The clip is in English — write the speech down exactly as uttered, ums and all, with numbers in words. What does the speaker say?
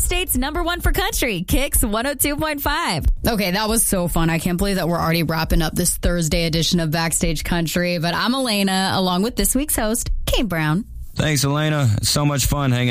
State's number one for country, Kicks one oh two point five. Okay, that was so fun. I can't believe that we're already wrapping up this Thursday edition of Backstage Country. But I'm Elena, along with this week's host, Kate Brown. Thanks, Elena. It's so much fun hanging